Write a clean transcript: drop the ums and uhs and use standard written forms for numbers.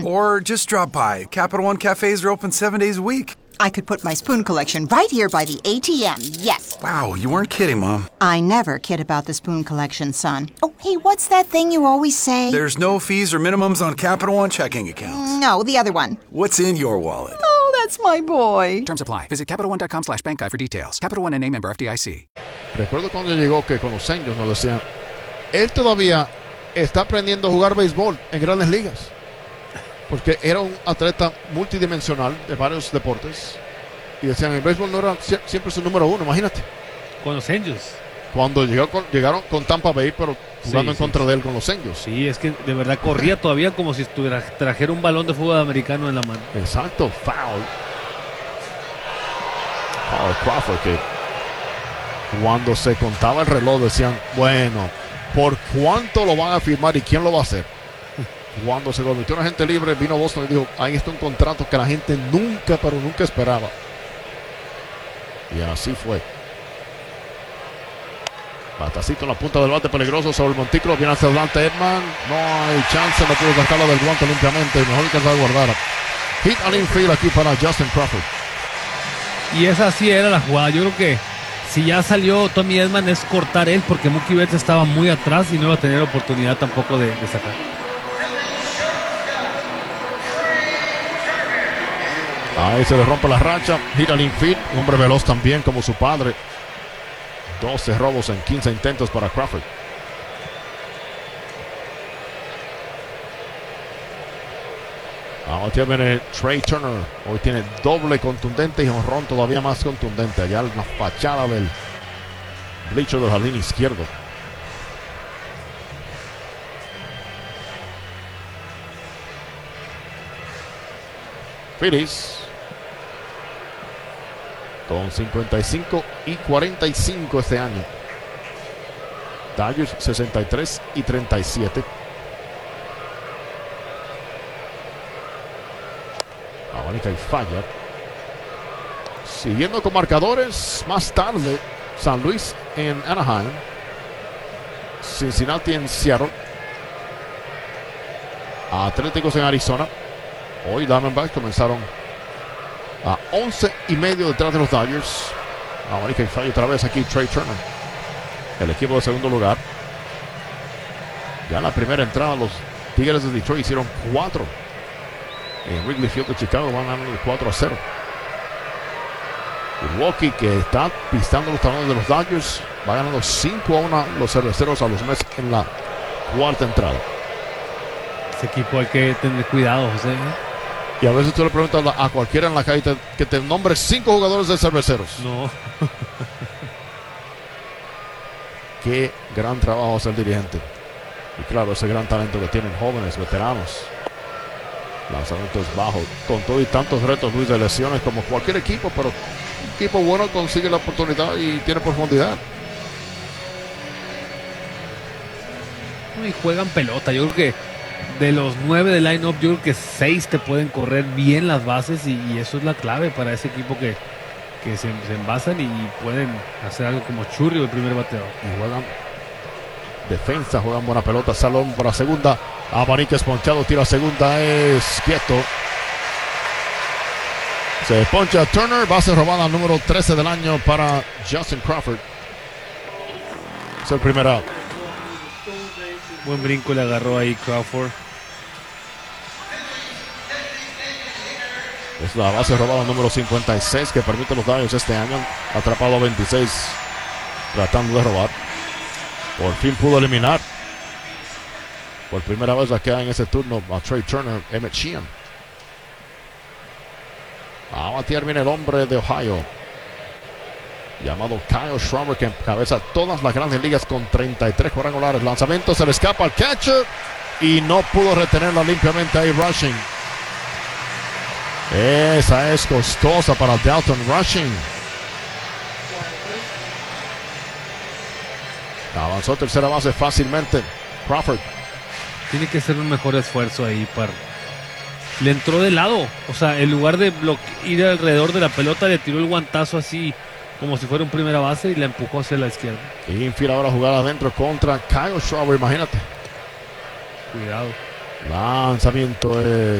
Or just drop by. Capital One cafes are open 7 days a week. I could put my spoon collection right here by the ATM, yes. Wow, you weren't kidding, Mom. I never kid about the spoon collection, son. Oh, hey, what's that thing you always say? There's no fees or minimums on Capital One checking accounts. No, the other one. What's in your wallet? Oh, that's my boy. Terms apply. Visit CapitalOne.com/bankguide for details. Capital One and a member FDIC. Recuerdo cuando llegó que con los años nos decían, él todavía está aprendiendo a jugar béisbol en grandes ligas. Porque era un atleta multidimensional de varios deportes. Y decían, el béisbol no era siempre su número uno, imagínate. Con los Angels. Cuando llegaron con Tampa Bay, pero jugando en contra de él con los Angels. Sí, es que de verdad corría todavía como si trajera un balón de fútbol americano en la mano. Exacto, foul. Foul Crawford, que cuando se contaba el reloj decían, bueno, ¿por cuánto lo van a firmar y quién lo va a hacer? Cuando se convirtió en agente libre, vino Boston y dijo, ahí está un contrato que la gente nunca, pero nunca esperaba. Y así fue. Batacito en la punta del bate, peligroso sobre el montículo, viene hacia adelante Edman, no hay chance, no pudo sacarlo del guante limpiamente, mejor que se guardara. Hit al infield aquí para Justin Crawford. Y esa sí era la jugada. Yo creo que si ya salió Tommy Edman es cortar él, porque Mookie Betts estaba muy atrás y no iba a tener oportunidad tampoco de sacar. Ahí se le rompe la racha. Hit al infield. Un hombre veloz también como su padre. 12 robos en 15 intentos para Crawford. Ahora tiene Trey Turner. Hoy tiene doble contundente y jonrón todavía más contundente. Allá en la fachada del bleacher del jardín izquierdo. Phillies con 55 y 45 este año. Dodgers 63 y 37. Abanica y falla. Siguiendo con marcadores, más tarde San Luis en Anaheim, Cincinnati en Seattle, Atléticos en Arizona. Hoy Diamondbacks comenzaron a 11.5 detrás de los Dodgers. Abanica y falla otra vez aquí Trey Turner, el equipo de segundo lugar. Ya en la primera entrada los Tigres de Detroit hicieron 4 en Wrigley Field de Chicago, van ganando 4-0. Milwaukee, que está pistando los talones de los Dodgers, va ganando 5-1 los cerveceros a los Mets en la cuarta entrada. Ese equipo hay que tener cuidado, José. Y a veces tú le preguntas a cualquiera en la calle que te nombre 5 jugadores de cerveceros. No. Qué gran trabajo hace el dirigente. Y claro, ese gran talento que tienen jóvenes, veteranos. Lanzamientos bajos, con todo y tantos retos, Luis, de lesiones como cualquier equipo, pero un equipo bueno consigue la oportunidad y tiene profundidad. Y juegan pelota. Yo creo que de los 9 del line-up, yo creo que 6 te pueden correr bien las bases y eso es la clave para ese equipo que se envasan y pueden hacer algo como Churrio, el primer bateador. Y juegan defensa, juegan buena pelota. Salón para segunda. Abanica es ponchado, tira a segunda, es quieto. Se poncha Turner, base robada número 13 del año para Justin Crawford. Es el primer out. Buen brinco le agarró ahí Crawford. Es la base robada número 56 que permite los Dodgers este año. Atrapado a 26 tratando de robar. Por fin pudo eliminar por primera vez la queda en ese turno a Trey Turner, Emmett Sheehan. A batear viene el hombre de Ohio llamado Kyle Schwarber, que encabeza todas las grandes ligas con 33 cuadrangulares. Lanzamiento, se le escapa al catcher y no pudo retenerla limpiamente ahí Rushing. Esa es costosa para Dalton Rushing. Avanzó tercera base fácilmente Crawford. Tiene que hacer un mejor esfuerzo ahí para... Le entró de lado, o sea, en lugar de ir alrededor de la pelota, le tiró el guantazo así como si fuera un primera base y la empujó hacia la izquierda. Infield ahora jugada adentro contra Kyle Schwarber, imagínate. Cuidado. Lanzamiento